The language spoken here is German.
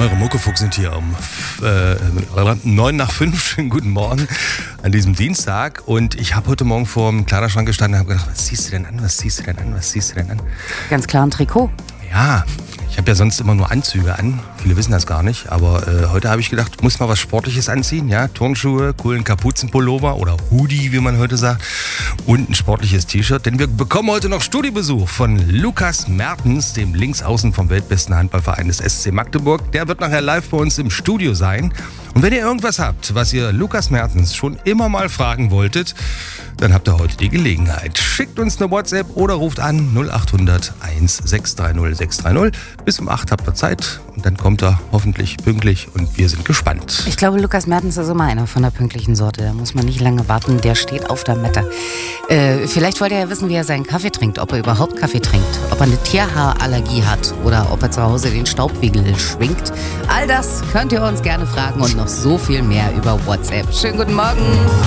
Eure Muckefuchs sind hier um 5:09. Schönen guten Morgen an diesem Dienstag. Und ich habe heute Morgen vor dem Kleiderschrank gestanden und habe gedacht, was ziehst du denn an, was ziehst du denn an, was ziehst du denn an? Ganz klar ein Trikot. Ja, ich habe ja sonst immer nur Anzüge an. Viele wissen das gar nicht. Aber heute habe ich gedacht, muss mal was Sportliches anziehen. Ja, Turnschuhe, coolen Kapuzenpullover oder Hoodie, wie man heute sagt. Und ein sportliches T-Shirt. Denn wir bekommen heute noch Studiobesuch von Lukas Mertens, dem Linksaußen vom weltbesten Handballverein des SC Magdeburg. Der wird nachher live bei uns im Studio sein. Und wenn ihr irgendwas habt, was ihr Lukas Mertens schon immer mal fragen wolltet, dann habt ihr heute die Gelegenheit. Schickt uns eine WhatsApp oder ruft an 0800 1630 630. Bis um 8 habt ihr Zeit und dann kommt er hoffentlich pünktlich und wir sind gespannt. Ich glaube, Lukas Mertens ist immer einer von der pünktlichen Sorte. Da muss man nicht lange warten, der steht auf der Matte. Vielleicht wollt ihr ja wissen, wie er seinen Kaffee trinkt, ob er überhaupt Kaffee trinkt, ob er eine Tierhaarallergie hat oder ob er zu Hause den Staubwedel schwingt. All das könnt ihr uns gerne fragen und noch so viel mehr über WhatsApp. Schönen guten Morgen.